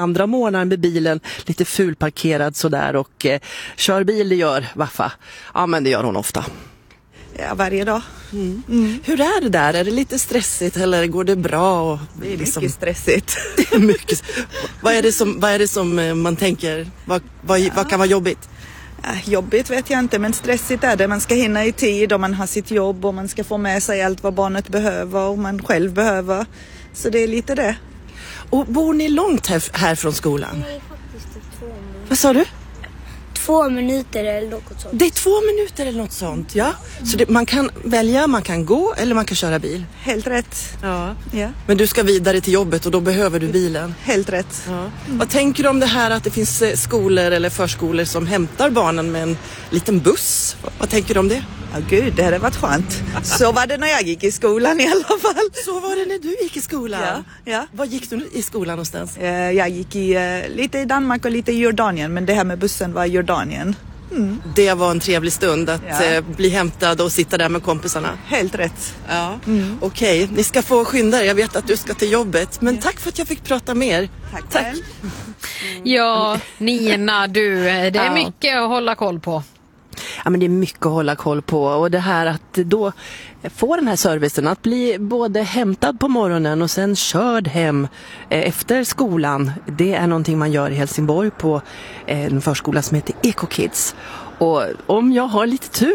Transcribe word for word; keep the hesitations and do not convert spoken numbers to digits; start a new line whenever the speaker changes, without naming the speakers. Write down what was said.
andra månaden med bilen lite fulparkerad sådär och eh, kör bil, det gör Waffa. Ja, men det gör hon ofta.
Ja, varje dag.
Mm. Mm. Hur är det där? Är det lite stressigt eller går det bra? Och
det är
liksom...
mycket stressigt.
Det är mycket. vad, är det som, vad är det som man tänker? Vad, vad, ja. vad kan vara jobbigt?
Äh, jobbigt vet jag inte, men stressigt är det. Man ska hinna i tid och man har sitt jobb och man ska få med sig allt vad barnet behöver och man själv behöver. Så det är lite det.
Och bor ni långt här, här från skolan?
Nej, faktiskt två minuter.
Vad sa du?
Två minuter eller något sånt.
Det är två minuter eller något sånt, ja. Så det, man kan välja, man kan gå eller man kan köra bil.
Helt rätt.
Ja.
Ja.
Men du ska vidare till jobbet och då behöver du bilen.
Helt rätt.
Ja. Mm. Vad tänker du om det här att det finns skolor eller förskolor som hämtar barnen med en liten buss? Vad tänker du om det?
Ja, gud, det hade varit skönt. Så var det när jag gick i skolan i alla fall.
Så var det när du gick i skolan?
Ja. Ja.
Var gick du i skolan någonstans?
Jag gick i, lite i Danmark och lite i Jordanien, men det här med bussen var i Jordanien.
Mm. Det var en trevlig stund att ja. eh, bli hämtad och sitta där med kompisarna.
Helt rätt.
Ja. Mm. Okej, okay. Ni ska få skynda er. Jag vet att du ska till jobbet. Men ja. tack för att jag fick prata med er.
Tack.
tack.
Mm.
Ja, Nina, du, det är ja. mycket att hålla koll på.
Ja, men det är mycket att hålla koll på, och det här att då få den här servicen att bli både hämtad på morgonen och sen körd hem efter skolan, det är någonting man gör i Helsingborg på en förskola som heter Eco Kids. Och om jag har lite tur